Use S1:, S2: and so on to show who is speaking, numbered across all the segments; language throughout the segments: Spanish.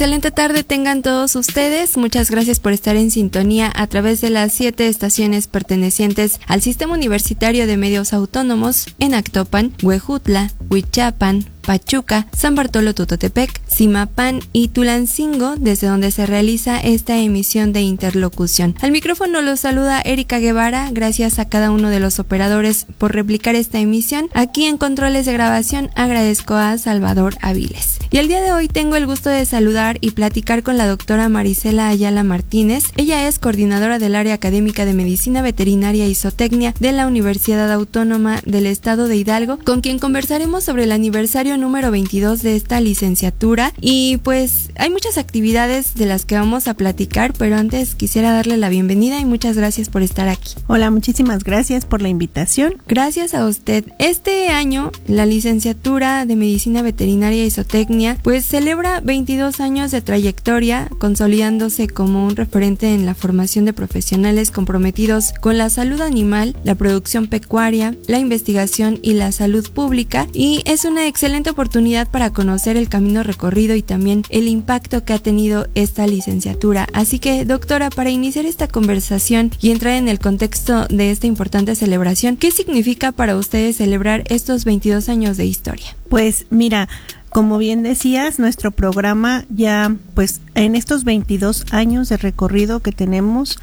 S1: Excelente tarde tengan todos ustedes. Muchas gracias por estar en sintonía a través de las 7 estaciones pertenecientes al Sistema Universitario de Medios Autónomos en Actopan, Huejutla, Huichapan, Pachuca, San Bartolo Tototepec, Zimapán y Tulancingo, desde donde se realiza esta emisión de Interlocución. Al micrófono los saluda Erika Guevara. Gracias a cada uno de los operadores por replicar esta emisión. Aquí en controles de grabación agradezco a Salvador Aviles. Y el día de hoy tengo el gusto de saludar y platicar con la doctora Marisela Ayala Martínez. Ella es coordinadora del área académica de Medicina Veterinaria y Zootecnia de la Universidad Autónoma del Estado de Hidalgo, con quien conversaremos sobre el aniversario número 22 de esta licenciatura. Y pues hay muchas actividades de las que vamos a platicar, pero antes quisiera darle la bienvenida y muchas gracias por estar aquí.
S2: Hola, muchísimas gracias por la invitación.
S1: Gracias a usted. Este año la licenciatura de Medicina Veterinaria y Zootecnia pues celebra 22 años de trayectoria, consolidándose como un referente en la formación de profesionales comprometidos con la salud animal, la producción pecuaria, la investigación y la salud pública, y es una excelente oportunidad para conocer el camino recorrido y también el impacto que ha tenido esta licenciatura. Así que, doctora, para iniciar esta conversación y entrar en el contexto de esta importante celebración, ¿qué significa para ustedes celebrar estos 22 años de historia?
S2: Pues mira, como bien decías, nuestro programa ya, pues en estos 22 años de recorrido que tenemos,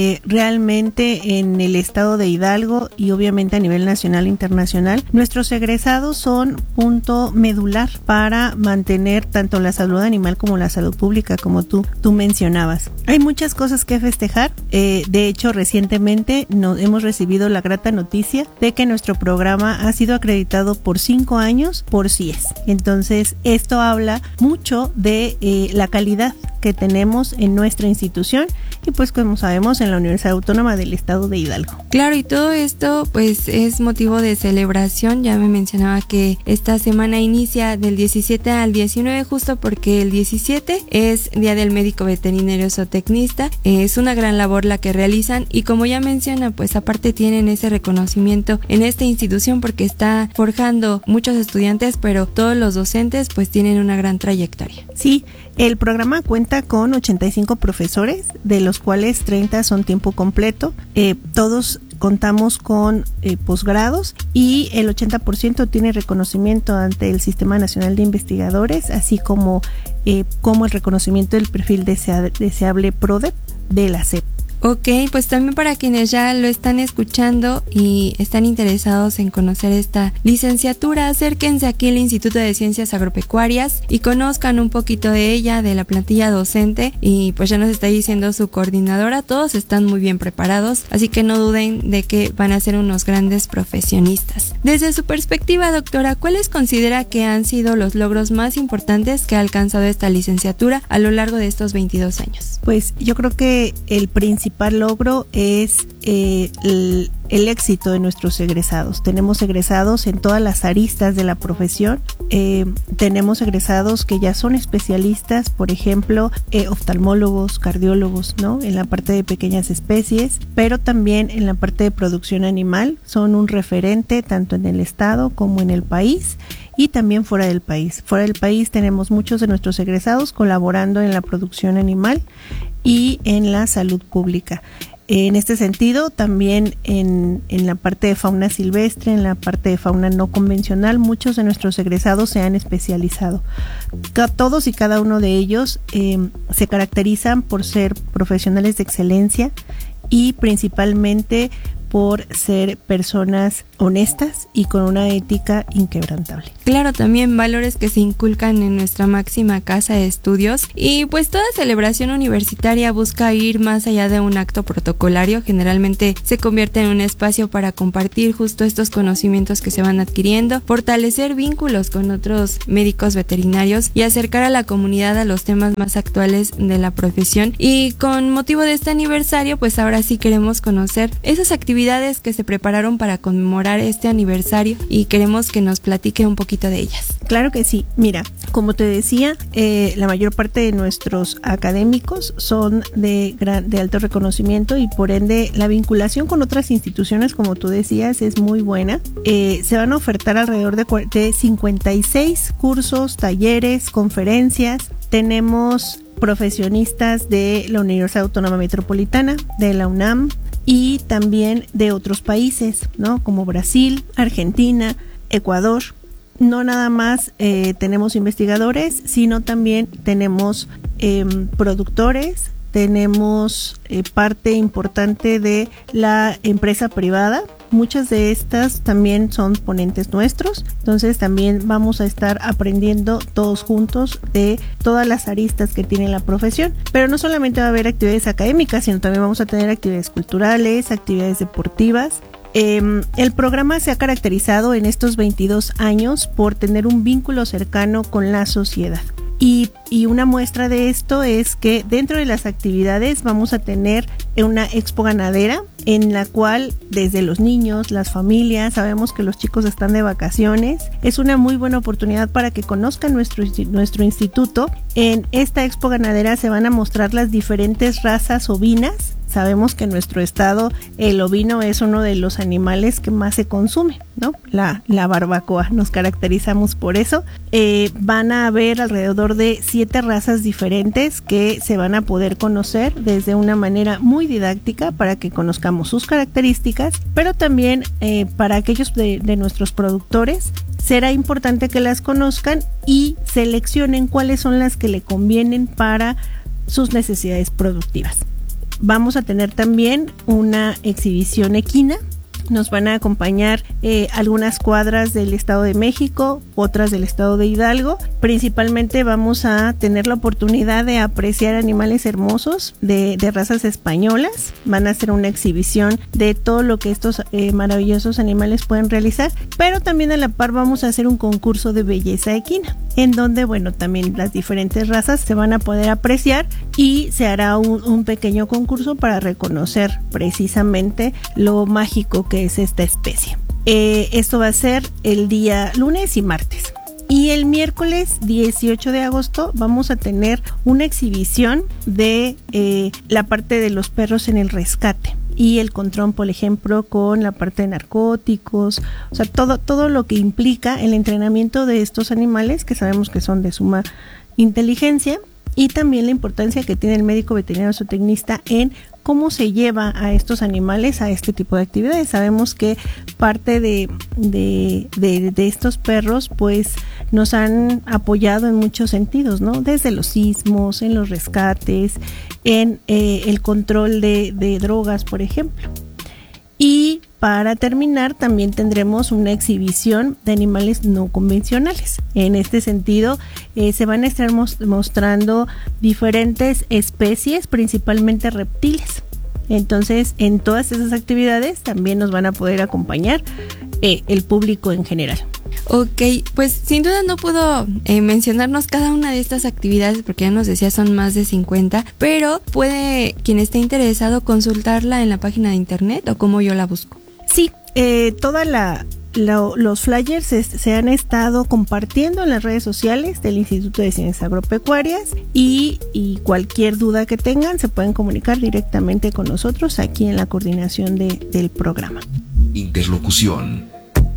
S2: realmente en el estado de Hidalgo y obviamente a nivel nacional e internacional, nuestros egresados son punto medular para mantener tanto la salud animal como la salud pública, como tú mencionabas. Hay muchas cosas que festejar. De hecho, recientemente hemos recibido la grata noticia de que nuestro programa ha sido acreditado por 5 años por CIES. Entonces, esto habla mucho de la calidad que tenemos en nuestra institución y pues como sabemos en la Universidad Autónoma del Estado de Hidalgo.
S1: Claro, y todo esto pues es motivo de celebración. Ya me mencionaba que esta semana inicia del 17 al 19 justo porque el 17 es Día del Médico Veterinario Zootecnista. Es una gran labor la que realizan y como ya menciona, pues aparte tienen ese reconocimiento en esta institución porque está forjando muchos estudiantes, pero todos los docentes pues tienen una gran trayectoria.
S2: Sí, el programa cuenta con 85 profesores, de los cuales 30 son tiempo completo. Todos contamos con posgrados y el 80% tiene reconocimiento ante el Sistema Nacional de Investigadores, así como el reconocimiento del perfil deseable PRODEP de la SEP.
S1: Ok, pues también para quienes ya lo están escuchando y están interesados en conocer esta licenciatura, acérquense aquí al Instituto de Ciencias Agropecuarias y conozcan un poquito de ella, de la plantilla docente, y pues ya nos está diciendo su coordinadora, todos están muy bien preparados, así que no duden de que van a ser unos grandes profesionistas. Desde su perspectiva, doctora, ¿cuáles considera que han sido los logros más importantes que ha alcanzado esta licenciatura a lo largo de estos 22 años?
S2: Pues yo creo que el principal logro es el éxito de nuestros egresados. Tenemos egresados en todas las aristas de la profesión. Tenemos egresados que ya son especialistas, por ejemplo, oftalmólogos, cardiólogos, ¿no? En la parte de pequeñas especies, pero también en la parte de producción animal. Son un referente tanto en el estado como en el país y también fuera del país. Fuera del país tenemos muchos de nuestros egresados colaborando en la producción animal y en la salud pública. En este sentido, también en la parte de fauna silvestre, en la parte de fauna no convencional, muchos de nuestros egresados se han especializado. Todos y cada uno de ellos se caracterizan por ser profesionales de excelencia y principalmente por ser personas honestas y con una ética inquebrantable.
S1: Claro, también valores que se inculcan en nuestra máxima casa de estudios y pues toda celebración universitaria busca ir más allá de un acto protocolario. Generalmente se convierte en un espacio para compartir justo estos conocimientos que se van adquiriendo, fortalecer vínculos con otros médicos veterinarios y acercar a la comunidad a los temas más actuales de la profesión. Y con motivo de este aniversario, pues ahora sí queremos conocer esas actividades que se prepararon para conmemorar este aniversario y queremos que nos platique un poquito de ellas.
S2: Claro que sí. Mira, como te decía, la mayor parte de nuestros académicos son de alto reconocimiento y por ende la vinculación con otras instituciones, como tú decías, es muy buena. Se van a ofertar alrededor de 56 cursos, talleres, conferencias tenemos profesionistas de la Universidad Autónoma Metropolitana, de la UNAM y también de otros países, ¿no? Como Brasil, Argentina, Ecuador. No nada más tenemos investigadores, sino también tenemos productores, tenemos parte importante de la empresa privada. Muchas de estas también son ponentes nuestros, entonces también vamos a estar aprendiendo todos juntos de todas las aristas que tiene la profesión. Pero no solamente va a haber actividades académicas, sino también vamos a tener actividades culturales, actividades deportivas. El programa se ha caracterizado en estos 22 años por tener un vínculo cercano con la sociedad. Y una muestra de esto es que dentro de las actividades vamos a tener una expo ganadera en la cual desde los niños, las familias, sabemos que los chicos están de vacaciones. Es una muy buena oportunidad para que conozcan nuestro instituto. En esta expo ganadera se van a mostrar las diferentes razas ovinas. Sabemos que en nuestro estado el ovino es uno de los animales que más se consume, ¿no? La barbacoa, nos caracterizamos por eso. Van a haber alrededor de 7 razas diferentes que se van a poder conocer desde una manera muy didáctica para que conozcamos sus características, pero también para aquellos de nuestros productores será importante que las conozcan y seleccionen cuáles son las que le convienen para sus necesidades productivas. Vamos a tener también una exhibición equina. Nos van a acompañar algunas cuadras del Estado de México, otras del Estado de Hidalgo. Principalmente vamos a tener la oportunidad de apreciar animales hermosos de razas españolas. Van a hacer una exhibición de todo lo que estos maravillosos animales pueden realizar. Pero también a la par vamos a hacer un concurso de belleza equina, en donde, bueno, también las diferentes razas se van a poder apreciar y se hará un pequeño concurso para reconocer precisamente lo mágico que es esta especie. Esto va a ser el día lunes y martes. Y el miércoles 18 de agosto vamos a tener una exhibición de la parte de los perros en el rescate y el control, por ejemplo, con la parte de narcóticos, o sea, todo lo que implica el entrenamiento de estos animales que sabemos que son de suma inteligencia, y también la importancia que tiene el médico veterinario zootecnista en cómo se lleva a estos animales a este tipo de actividades. Sabemos que parte de estos perros pues nos han apoyado en muchos sentidos, ¿no? Desde los sismos, en los rescates, en el control de drogas, por ejemplo. Y para terminar también tendremos una exhibición de animales no convencionales. En este sentido se van a estar mostrando diferentes especies, principalmente reptiles. Entonces en todas esas actividades también nos van a poder acompañar el público en general.
S1: Ok, pues sin duda no puedo mencionarnos cada una de estas actividades porque ya nos decía son más de 50, pero puede quien esté interesado consultarla en la página de internet o cómo yo la busco.
S2: Sí, los flyers se han estado compartiendo en las redes sociales del Instituto de Ciencias Agropecuarias y cualquier duda que tengan se pueden comunicar directamente con nosotros aquí en la coordinación del programa.
S3: Interlocución.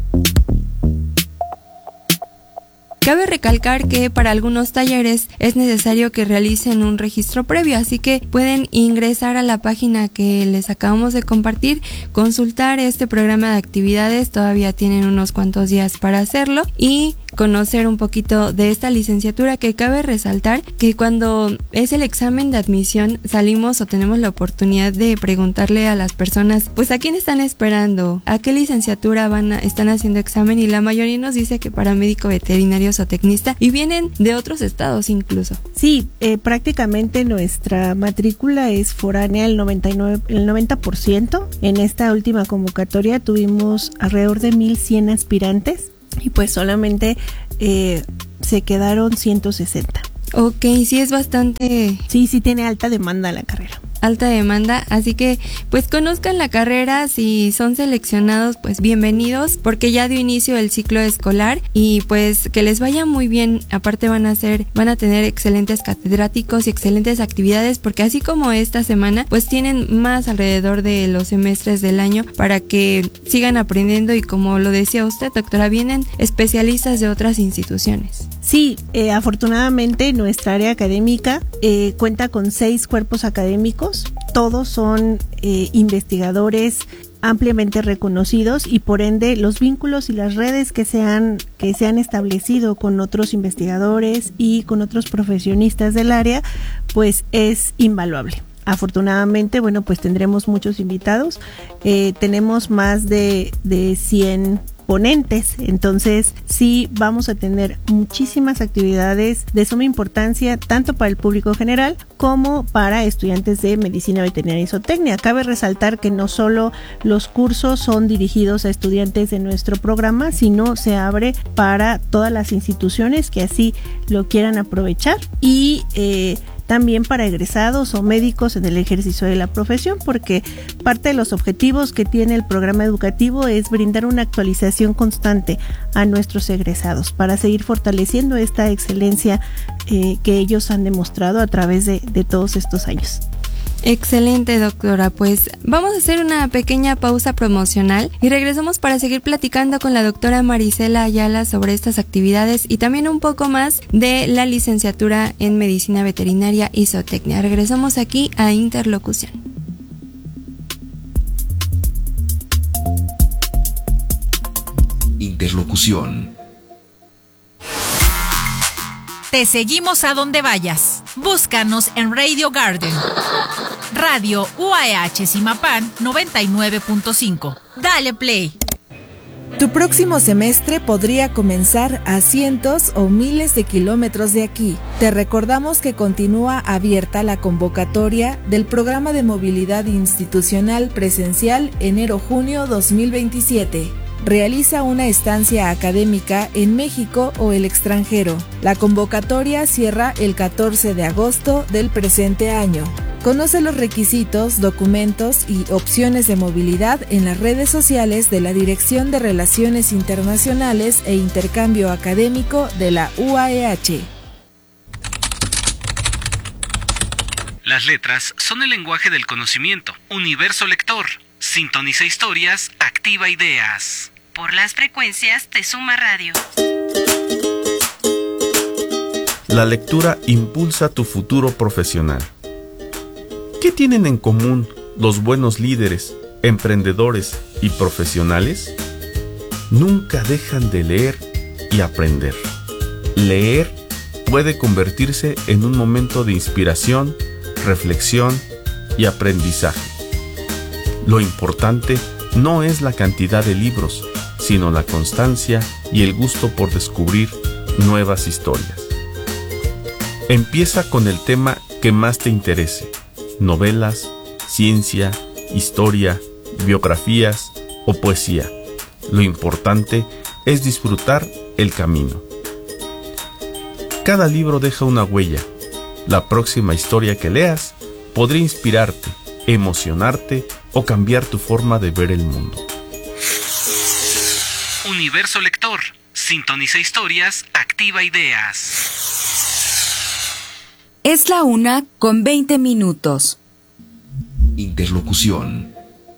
S1: Cabe recalcar que para algunos talleres es necesario que realicen un registro previo, así que pueden ingresar a la página que les acabamos de compartir, consultar este programa de actividades, todavía tienen unos cuantos días para hacerlo y conocer un poquito de esta licenciatura, que cabe resaltar que cuando es el examen de admisión salimos o tenemos la oportunidad de preguntarle a las personas pues a quién están esperando, a qué licenciatura están haciendo examen, y la mayoría nos dice que para médico veterinario zootecnista y vienen de otros estados incluso.
S2: Sí, prácticamente nuestra matrícula es foránea, el 90%. En esta última convocatoria tuvimos alrededor de 1,100 aspirantes y pues solamente se quedaron 160.
S1: Ok, sí es bastante...
S2: Sí tiene alta demanda la carrera.
S1: Alta demanda, así que pues conozcan la carrera, si son seleccionados pues bienvenidos porque ya dio inicio el ciclo escolar y pues que les vaya muy bien. Aparte van a tener excelentes catedráticos y excelentes actividades, porque así como esta semana pues tienen más alrededor de los semestres del año para que sigan aprendiendo, y como lo decía usted, doctora, vienen especialistas de otras instituciones.
S2: Sí, afortunadamente nuestra área académica cuenta con 6 cuerpos académicos. Todos son investigadores ampliamente reconocidos y por ende los vínculos y las redes que se han establecido con otros investigadores y con otros profesionistas del área, pues es invaluable. Afortunadamente, bueno, pues tendremos muchos invitados. Tenemos más de 100 ponentes, entonces sí vamos a tener muchísimas actividades de suma importancia tanto para el público general como para estudiantes de medicina veterinaria y zootecnia. Cabe resaltar que no solo los cursos son dirigidos a estudiantes de nuestro programa, sino se abre para todas las instituciones que así lo quieran aprovechar y también para egresados o médicos en el ejercicio de la profesión, porque parte de los objetivos que tiene el programa educativo es brindar una actualización constante a nuestros egresados para seguir fortaleciendo esta excelencia que ellos han demostrado a través de todos estos años.
S1: Excelente, doctora. Pues vamos a hacer una pequeña pausa promocional y regresamos para seguir platicando con la doctora Marisela Ayala sobre estas actividades y también un poco más de la licenciatura en Medicina Veterinaria y Zootecnia. Regresamos aquí a Interlocución.
S3: Interlocución.
S4: Te seguimos a donde vayas. Búscanos en Radio Garden. Radio UAH Zimapán 99.5. Dale play.
S5: Tu próximo semestre podría comenzar a cientos o miles de kilómetros de aquí. Te recordamos que continúa abierta la convocatoria del Programa de Movilidad Institucional Presencial enero-junio 2027. Realiza una estancia académica en México o el extranjero. La convocatoria cierra el 14 de agosto del presente año. Conoce los requisitos, documentos y opciones de movilidad en las redes sociales de la Dirección de Relaciones Internacionales e Intercambio Académico de la UAEH.
S6: Las letras son el lenguaje del conocimiento. Universo lector. Sintoniza historias, activa ideas.
S7: Por las frecuencias de Suma Radio.
S8: La lectura impulsa tu futuro profesional. ¿Qué tienen en común los buenos líderes, emprendedores y profesionales? Nunca dejan de leer y aprender. Leer puede convertirse en un momento de inspiración, reflexión y aprendizaje. Lo importante no es la cantidad de libros, sino la constancia y el gusto por descubrir nuevas historias. Empieza con el tema que más te interese: novelas, ciencia, historia, biografías o poesía. Lo importante es disfrutar el camino. Cada libro deja una huella. La próxima historia que leas podría inspirarte, emocionarte o cambiar tu forma de ver el mundo.
S6: Universo lector. Sintoniza historias, activa ideas.
S9: Es la 1:20.
S3: Interlocución.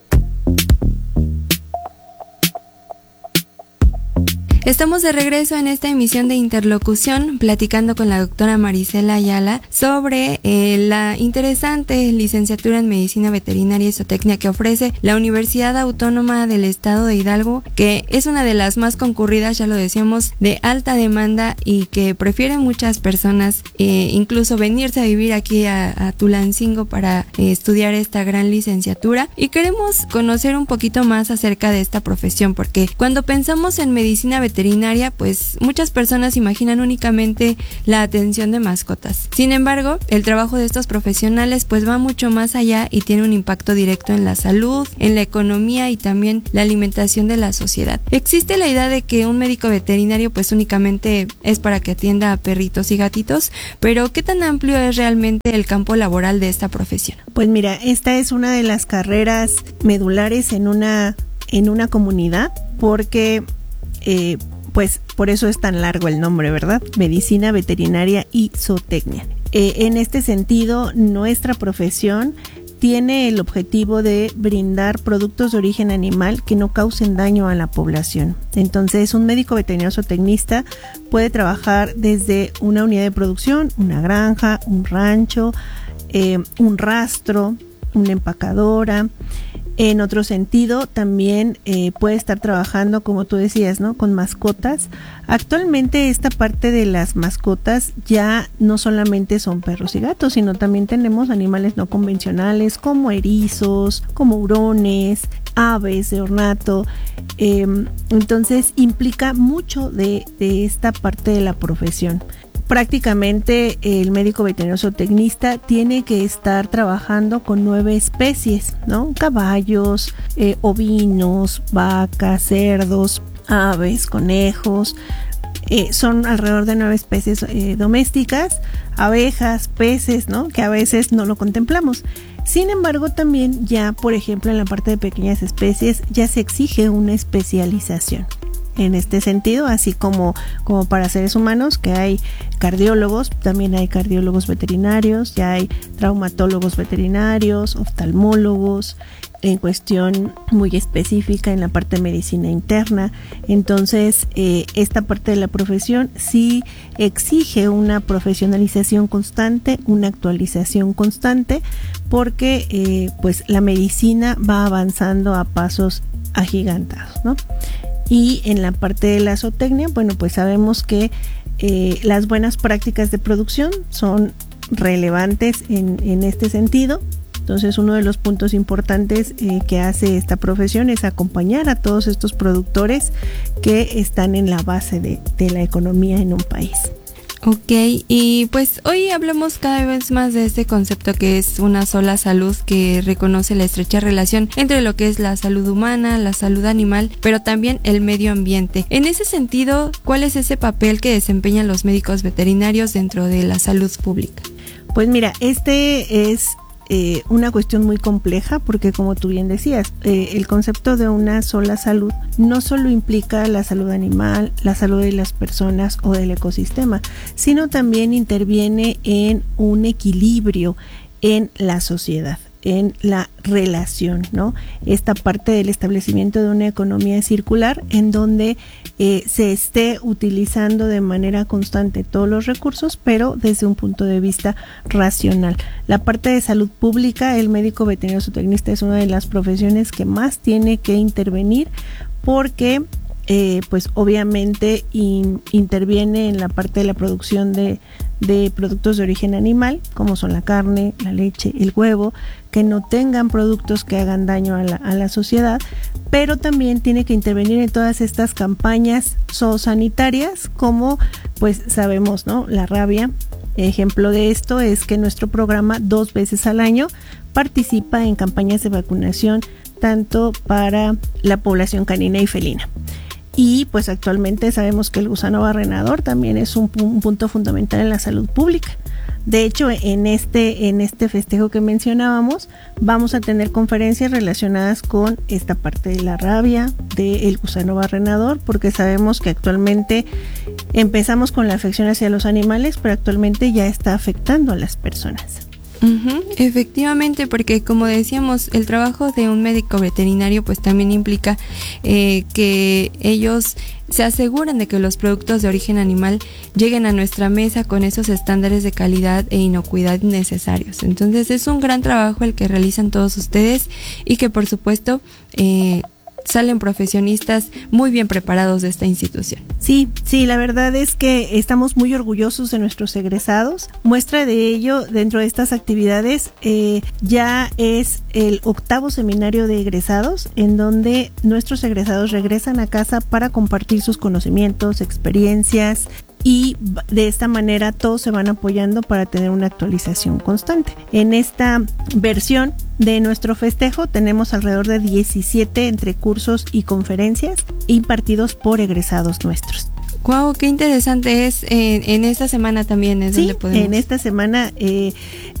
S1: Estamos de regreso en esta emisión de Interlocución, platicando con la doctora Marisela Ayala sobre la interesante licenciatura en Medicina Veterinaria y Zootecnia que ofrece la Universidad Autónoma del Estado de Hidalgo, que es una de las más concurridas, ya lo decíamos, de alta demanda y que prefieren muchas personas incluso venirse a vivir aquí a Tulancingo para estudiar esta gran licenciatura. Y queremos conocer un poquito más acerca de esta profesión, porque cuando pensamos en medicina veterinaria, pues muchas personas imaginan únicamente la atención de mascotas. Sin embargo, el trabajo de estos profesionales pues va mucho más allá y tiene un impacto directo en la salud, en la economía y también la alimentación de la sociedad. Existe la idea de que un médico veterinario pues únicamente es para que atienda a perritos y gatitos, pero ¿qué tan amplio es realmente el campo laboral de esta profesión?
S2: Pues mira, esta es una de las carreras medulares en una comunidad, porque pues por eso es tan largo el nombre, ¿verdad? Medicina Veterinaria y Zootecnia. En este sentido, nuestra profesión tiene el objetivo de brindar productos de origen animal que no causen daño a la población. Entonces, un médico veterinario zootecnista puede trabajar desde una unidad de producción, una granja, un rancho, un rastro, una empacadora. En otro sentido, también puede estar trabajando, como tú decías, ¿no?, con mascotas. Actualmente esta parte de las mascotas ya no solamente son perros y gatos, sino también tenemos animales no convencionales como erizos, como hurones, aves de ornato. Entonces implica mucho de esta parte de la profesión. Prácticamente el médico veterinario zootecnista tiene que estar trabajando con 9 especies, ¿no? Caballos, ovinos, vacas, cerdos, aves, conejos. Son alrededor de 9 especies domésticas, abejas, peces, ¿no?, que a veces no lo contemplamos. Sin embargo, también ya, por ejemplo, en la parte de pequeñas especies ya se exige una especialización. En este sentido, así como para seres humanos, que hay cardiólogos, también hay cardiólogos veterinarios, ya hay traumatólogos veterinarios, oftalmólogos, en cuestión muy específica en la parte de medicina interna. Entonces, esta parte de la profesión sí exige una profesionalización constante, una actualización constante, porque pues la medicina va avanzando a pasos agigantados, ¿no? Y en la parte de la zootecnia, bueno, pues sabemos que las buenas prácticas de producción son relevantes en este sentido. Entonces, uno de los puntos importantes que hace esta profesión es acompañar a todos estos productores que están en la base de la economía en un país.
S1: Ok, y pues hoy hablamos cada vez más de este concepto que es una sola salud, que reconoce la estrecha relación entre lo que es la salud humana, la salud animal, pero también el medio ambiente. En ese sentido, ¿cuál es ese papel que desempeñan los médicos veterinarios dentro de la salud pública?
S2: Pues mira, este es una cuestión muy compleja, porque como tú bien decías, el concepto de una sola salud no solo implica la salud animal, la salud de las personas o del ecosistema, sino también interviene en un equilibrio en la sociedad, en la relación, ¿no? Esta parte del establecimiento de una economía circular en donde se esté utilizando de manera constante todos los recursos, pero desde un punto de vista racional. La parte de salud pública, el médico veterinario zootecnista es una de las profesiones que más tiene que intervenir, porque pues obviamente interviene en la parte de la producción de productos de origen animal, como son la carne, la leche, el huevo, que no tengan productos que hagan daño a la sociedad, pero también tiene que intervenir en todas estas campañas zoosanitarias, como pues sabemos, ¿no?, la rabia. Ejemplo de esto es que nuestro programa 2 veces al año participa en campañas de vacunación tanto para la población canina y felina. Y pues actualmente sabemos que el gusano barrenador también es un punto fundamental en la salud pública. De hecho, en este festejo que mencionábamos, vamos a tener conferencias relacionadas con esta parte de la rabia, del gusano barrenador, porque sabemos que actualmente empezamos con la afección hacia los animales, pero actualmente ya está afectando a las personas.
S1: Efectivamente, porque como decíamos, el trabajo de un médico veterinario pues también implica que ellos se aseguran de que los productos de origen animal lleguen a nuestra mesa con esos estándares de calidad e inocuidad necesarios. Entonces es un gran trabajo el que realizan todos ustedes, y que por supuesto salen profesionistas muy bien preparados de esta institución.
S2: Sí, la verdad es que estamos muy orgullosos de nuestros egresados. Muestra de ello, dentro de estas actividades, ya es el 8º seminario de egresados, en donde nuestros egresados regresan a casa para compartir sus conocimientos, experiencias, y de esta manera todos se van apoyando para tener una actualización constante. En esta versión de nuestro festejo tenemos alrededor de 17 entre cursos y conferencias impartidos por egresados nuestros.
S1: Wow, qué interesante es. En esta semana también es donde podemos.
S2: En esta semana